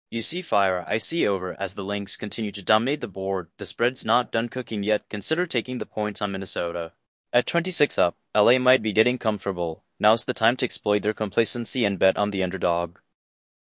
You see fire, I see over as the Lynx continue to dominate the board. The spread's not done cooking yet. Consider taking the points on Minnesota. At 26 up, LA might be getting comfortable. Now's the time to exploit their complacency and bet on the underdog.